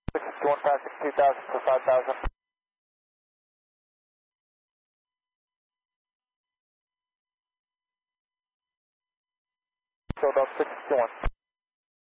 61 passing 2000 for 5000. So about 61.